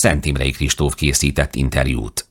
Szentimrei Kristóf készített interjút.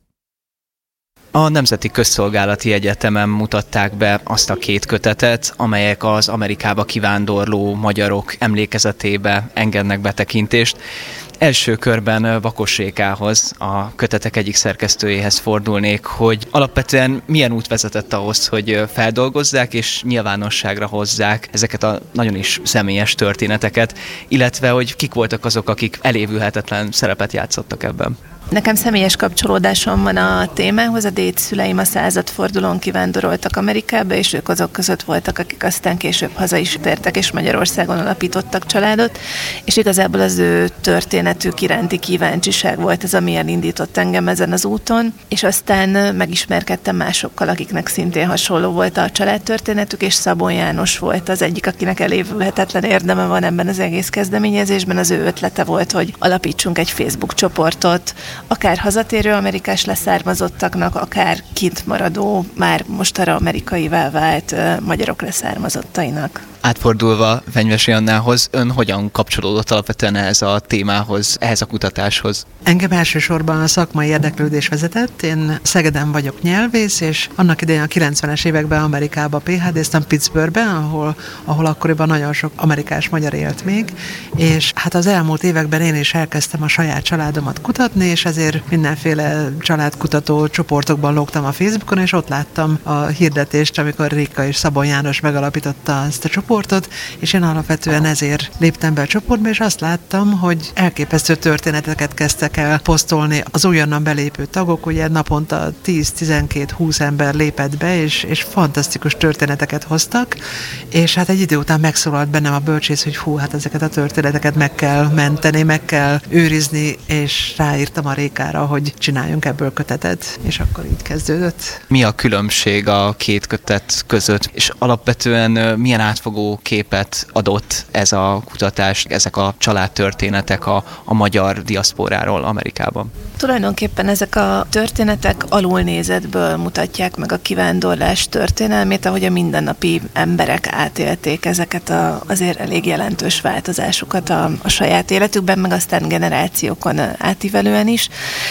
A Nemzeti Közszolgálati Egyetemen mutatták be azt a 2 kötetet, amelyek az Amerikába kivándorló magyarok emlékezetébe engednek betekintést. Első körben Vakos Rékához, a kötetek egyik szerkesztőjéhez fordulnék, hogy alapvetően milyen út vezetett ahhoz, hogy feldolgozzák és nyilvánosságra hozzák ezeket a nagyon is személyes történeteket, illetve hogy kik voltak azok, akik elévülhetetlen szerepet játszottak ebben. Nekem személyes kapcsolódásom van a témához, a dédszüleim a századfordulón kivándoroltak Amerikába, és ők azok között voltak, akik aztán később haza is tértek, és Magyarországon alapítottak családot, és igazából az ő történetük iránti kíváncsiság volt az, ami elindított engem ezen az úton, és aztán megismerkedtem másokkal, akiknek szintén hasonló volt a családtörténetük, és Szabó János volt az egyik, akinek elévülhetetlen érdeme van ebben az egész kezdeményezésben. Az ő ötlete volt, hogy alapítsunk egy Facebook csoportot, akár hazatérő amerikás leszármazottaknak, akár kint maradó, már mostanra amerikaivá vált magyarok leszármazottainak. Átfordulva Fenyvesi Annához, ön hogyan kapcsolódott alapvetően ehhez a témához, ehhez a kutatáshoz? Engem elsősorban a szakmai érdeklődés vezetett. Én Szegeden vagyok nyelvész, és annak idején a 90-es években Amerikába PhD-ztem Pittsburghben, ahol akkoriban nagyon sok amerikás magyar élt még, és hát az elmúlt években én is elkezdtem a saját családomat kutatni, és ezért mindenféle családkutató csoportokban lógtam a Facebookon, és ott láttam a hirdetést, amikor Réka és Szabó János megalapította ezt a csoportot, és én alapvetően ezért léptem be a csoportba, és azt láttam, hogy elképesztő történeteket kezdtek el posztolni az újonnan belépő tagok, ugye naponta 10-12-20 ember lépett be, és fantasztikus történeteket hoztak, és hát egy idő után megszólalt bennem a bölcsész, hogy hát ezeket a történeteket meg kell menteni, meg kell őrizni, és ráírtam a Rékára, hogy csináljunk ebből kötetet, és akkor így kezdődött. Mi a különbség a 2 kötet között, és alapvetően milyen átfogó képet adott ez a kutatás, ezek a családtörténetek a magyar diaszporáról Amerikában? Tulajdonképpen ezek a történetek alulnézetből mutatják meg a kivándorlás történelmét, ahogy a mindennapi emberek átélték ezeket azért elég jelentős változásokat a saját életükben, meg aztán generációkon átívelően is.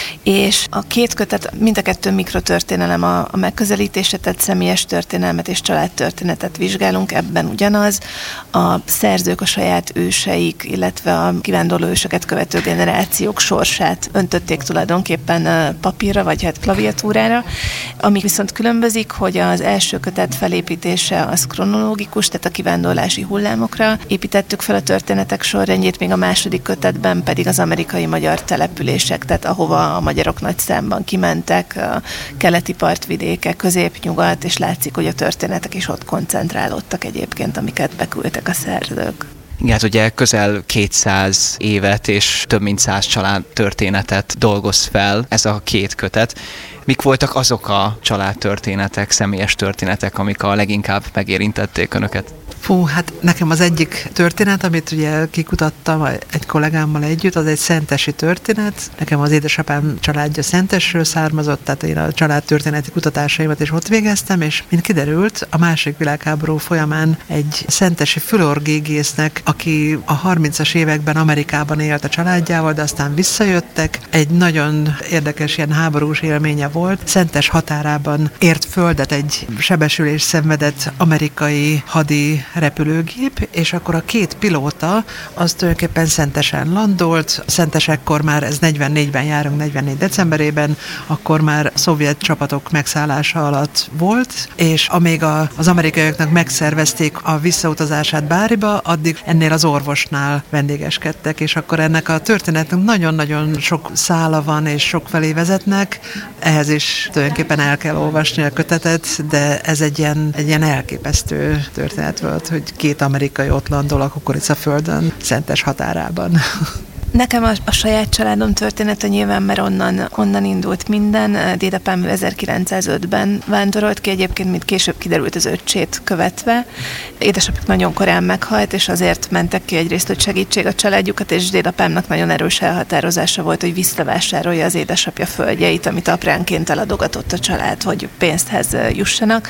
És a 2 kötet, mind a 2 mikrotörténelem a megközelítésre, tehát személyes történelmet és családtörténetet vizsgálunk, ebben ugyanaz. A szerzők a saját őseik, illetve a kivándorló ősöket követő generációk sorsát öntötték tulajdonképpen papírra, vagy hát klaviatúrára. Ami viszont különbözik, hogy az első kötet felépítése az kronológikus, tehát a kivándorlási hullámokra építettük fel a történetek sorrendjét, még a második kötetben pedig az amerikai magyar települések, tehát ahova a magyarok nagy számban kimentek, a keleti partvidékek, középnyugat, és látszik, hogy a történetek is ott koncentrálódtak egyébként, amiket beküldtek a szerzők. Igen, hát ugye közel 200 évet és több mint 100 családtörténetet dolgoz fel ez a 2 kötet. Mik voltak azok a családtörténetek, személyes történetek, amik a leginkább megérintették önöket? Hát nekem az egyik történet, amit ugye kikutattam egy kollégámmal együtt, az egy szentesi történet. Nekem az édesapám családja Szentesről származott, tehát én a családtörténeti kutatásaimat is ott végeztem, és mint kiderült, a második világháború folyamán egy szentesi fülorgégésznek, aki a 30-as években Amerikában élt a családjával, de aztán visszajöttek, egy nagyon érdekes ilyen háborús élménye volt. Szentes határában ért földet egy sebesülés szenvedett amerikai hadi repülőgép, és akkor a 2 pilóta az tulajdonképpen Szentesen landolt. Szentes ekkor már, ez 44-ben járunk, 44 decemberében, akkor már szovjet csapatok megszállása alatt volt, és amíg az amerikaiaknak megszervezték a visszautazását Báriba, addig ennél az orvosnál vendégeskedtek, és akkor ennek a történetnek nagyon-nagyon sok szála van, és sok felé vezetnek. Ehhez is tulajdonképpen el kell olvasni a kötetet, de ez egy ilyen elképesztő történet volt, hogy 2 amerikai ott landol a kukoricaföldön, Szentes határában. Nekem a saját családom története nyilván, mert onnan indult minden. Dédapám 1905-ben vándorolt ki, egyébként, mint később kiderült, az öccsét követve. Édesapjuk nagyon korán meghalt, és azért mentek ki egyrészt, hogy segítség a családjukat, és dédapámnak nagyon erős elhatározása volt, hogy visszavásárolja az édesapja földjeit, amit apránként eladogatott a család, hogy pénzthez jussanak.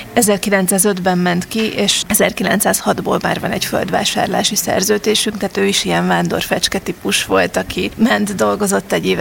1905-ben ment ki, és 1906-ból már van egy földvásárlási szerződésünk, tehát ő is ilyen vándorfecske típus volt, aki ment, dolgozott egy évet